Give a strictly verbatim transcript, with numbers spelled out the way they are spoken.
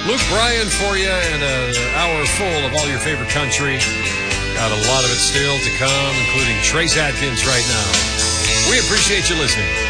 Luke Bryan for you, and an hour full of all your favorite country. Got a lot of it still to come, including Trace Adkins right now. We appreciate you listening.